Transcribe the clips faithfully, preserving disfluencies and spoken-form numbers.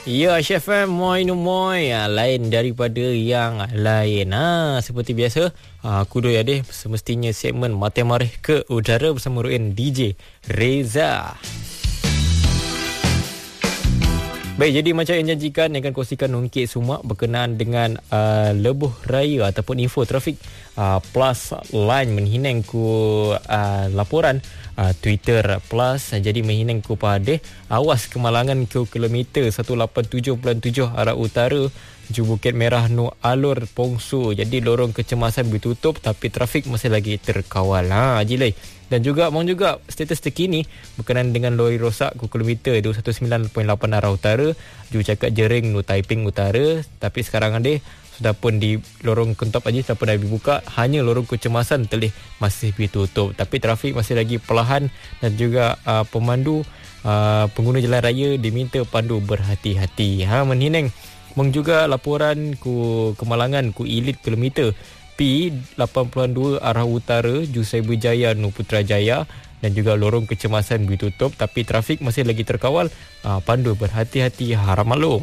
Ya, Chef M, moi no moi. Ha, lain daripada yang lain. Ha, seperti biasa, ha, aku doi adeh semestinya segmen Mata Marih ke Udara bersama Ruin D J Reza. Baik, jadi macam yang janjikan, yang akan kongsikan Ungkit Sumak berkenaan dengan uh, lebuh raya ataupun info trafik uh, plus line menhinang ku uh, laporan uh, Twitter plus. Jadi menhinang ku padeh awas kemalangan ke kilometer seratus lapan puluh tujuh perpuluhan tujuh arah utara Ju Bukit Merah Nu Alur Pongsu. Jadi lorong kecemasan ditutup tapi trafik masih lagi terkawal. Ha, jilai. Dan juga mohon juga status terkini berkenaan dengan lori rosak ku kilometer dua satu sembilan perpuluhan lapan arah utara Ju Cakap Jering Nu Taiping utara. Tapi sekarang ada sudah pun di lorong Kentop Haji sudah pun dah dibuka, hanya lorong kecemasan telih masih ditutup. Tapi trafik masih lagi perlahan dan juga uh, pemandu uh, pengguna jalan raya diminta pandu berhati-hati. Ha, menhinang mong juga laporan ku kemalangan ku Ilit kilometer P lapan puluh dua arah utara Ju Cyberjaya Nu Putrajaya dan juga lorong kecemasan ditutup tapi trafik masih lagi terkawal. Uh, pandu berhati-hati, harap maklum.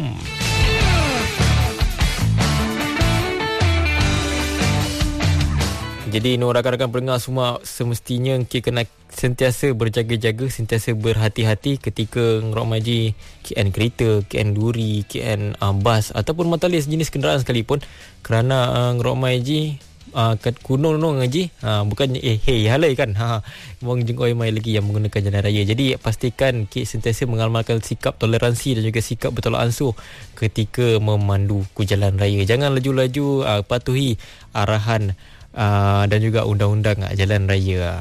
Jadi no rakan-rakan pendengar semua, semestinya kita kena sentiasa berjaga-jaga, sentiasa berhati-hati ketika ngerok maji K N kereta, K N duri, K N uh, bas ataupun matalis jenis kenderaan sekalipun, kerana uh, ngerok maji uh, kat kuno no ngaji uh, bukan eh hey halai kan ha wong jengoi mai lagi yang menggunakan jalan raya. Jadi pastikan kita sentiasa mengamalkan sikap toleransi dan juga sikap bertolak ansur ketika memandu ku jalan raya. Jangan laju-laju, uh, patuhi arahan Uh, dan juga undang-undang uh, jalan raya.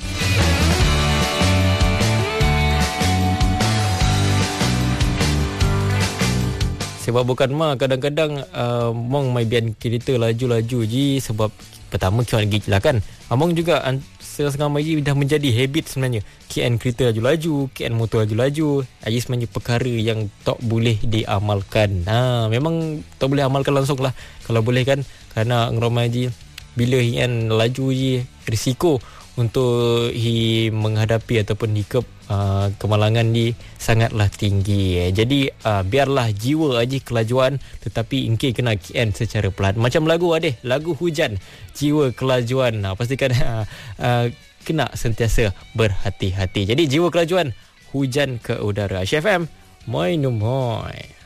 Sebab bukan mah kadang-kadang uh, mong mai bian kereta laju-laju je sebab pertama kau lagi lah kan. Among juga setengah mai dah menjadi habit sebenarnya. K N kereta laju-laju, K N motor laju-laju. Aji sebenarnya perkara yang tak boleh diamalkan. Ha, memang tak boleh amalkan langsung lah kalau boleh kan, kerana ngeromai je bila hian laju je risiko untuk hi menghadapi ataupun hikap uh, kemalangan ni sangatlah tinggi. Jadi uh, biarlah jiwa aja kelajuan tetapi ingke kena K N secara pelan. Macam lagu ada, lagu Hujan, jiwa kelajuan. Nah, pastikan uh, uh, kena sentiasa berhati-hati. Jadi jiwa kelajuan, hujan ke udara. Chef M, moi no moi.